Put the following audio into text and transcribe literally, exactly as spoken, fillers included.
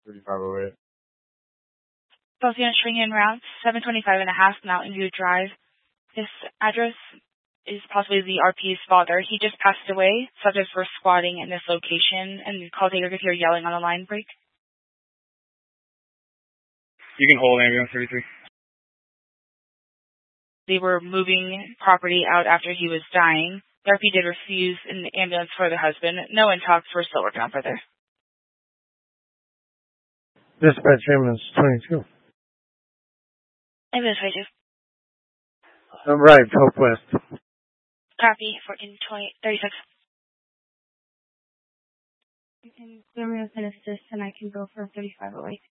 thirty-five oh eight. Southfield String Route, seven twenty-five and a half Mountain View Drive. This address is possibly the R P's father. He just passed away. Subjects were squatting in this location, and the call taker could hear yelling on the line break. You can hold ambulance thirty-three. They were moving property out after he was dying. The R P did refuse an ambulance for the husband. No one talks. We're still working on further. Dispatch ambulance twenty-two. Ambulance twenty-two. Arrived, Hope West. Copy, fourteen twenty, thirty-six. You can clear me with an assist, and I can go for thirty-five oh eight.